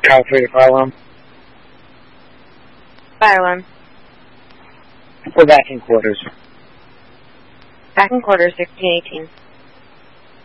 Call 3 to fire alarm. Fire alarm. We're back in quarters. Back in quarters, 1618.